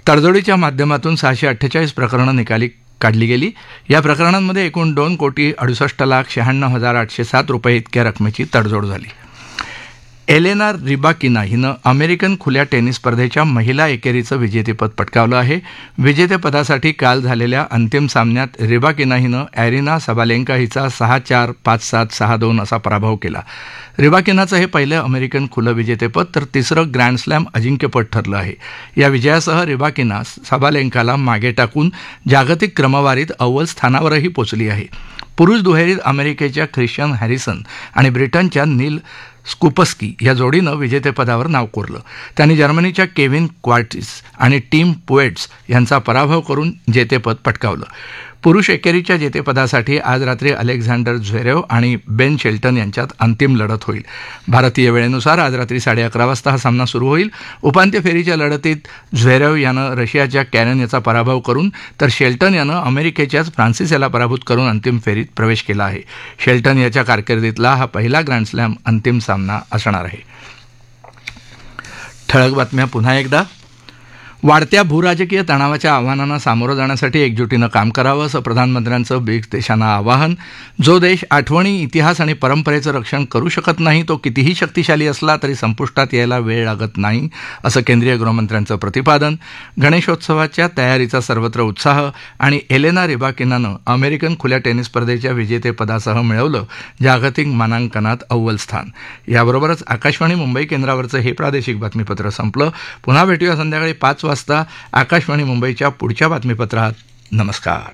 तडजोडीच्या माध्यमातून 648 प्रकरणं निकाली काढली गेली. या प्रकरणांमध्ये एकूण 2,68,96,807 रुपये इतक्या रकमेची तडजोड झाली. एलेना रिबाकिना हिनं अमेरिकन खुल्या टेनिस स्पर्धेच्या महिला एकेरीचं विजेतेपद पटकावलं आहे. विजेतेपदासाठी काल झालेल्या अंतिम सामन्यात रिबाकिना हिनं ॲरिना सबालेंका हिचा 6-4, 5-7, 6-2 असा पराभव केला. रिबाकिनाचं हे पहिलं अमेरिकन खुलं विजेतेपद तर तिसरं ग्रँडस्लॅम अजिंक्यपद ठरलं आहे. या विजयासह रिबाकिना सबालेंकाला मागे टाकून जागतिक क्रमवारीत अव्वल स्थानावरही पोचली आहे. पुरुष दुहेरीत अमेरिकेच्या ख्रिश्चियन हॅरिसन आणि ब्रिटनच्या नील स्कुपस्की या जोडीनं विजेतेपदावर नाव कोरलं. त्यांनी जर्मनीच्या केव्हिन क्वार्टिस आणि टीम पुएट्स यांचा पराभव करून जेतेपद पटकावलं. पुरुष एकेरीच्या जेतेपदासाठी आज रात्री अलेक्झांडर झ्वेरेव आणि बेन शेल्टन यांच्यात अंतिम लढत होईल. भारतीय वेळेनुसार आज रात्री 11:30 वाजता हा सामना सुरू होईल. उपांत्य फेरीच्या लढतीत झ्वेरेव यानं रशियाच्या कॅरन याचा पराभव करून तर शेल्टन यानं अमेरिकेच्याच फ्रान्सिस याला पराभूत करून अंतिम फेरीत प्रवेश केला आहे. शेल्टन याच्या कारकिर्दीतला हा पहिला ग्रँडस्लॅम अंतिम सामना असणार आहे. ठळक बातम्या पुन्हा एकदा. वाढत्या भूराजकीय तणावाच्या आव्हानांना सामोरं जाण्यासाठी एकजुटीनं काम करावं असं प्रधानमंत्र्यांचं ब्रिक्स देशांना आवाहन. जो देश आठवणी, इतिहास आणि परंपरेचं रक्षण करू शकत नाही तो कितीही शक्तिशाली असला तरी संपुष्टात यायला वेळ लागत नाही असं केंद्रीय गृहमंत्र्यांचं प्रतिपादन. गणेशोत्सवाच्या तयारीचा सर्वत्र उत्साह आणि एलेना रिबाकिनानं अमेरिकन खुल्या टेनिस स्पर्धेच्या विजेतेपदासह मिळवलं जागतिक मानांकनात अव्वल स्थान. याबरोबरच आकाशवाणी मुंबई केंद्रावरचं हे प्रादेशिक बातमीपत्र संपलं. पुन्हा भेटूया संध्याकाळी 5 वाजता आकाशवाणी मुंबईच्या पुढच्या बातमीपत्रात. नमस्कार.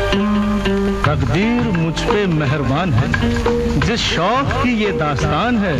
तकदीर मुझ पे मेहरबान है, जिस शौक की ये दास्तान है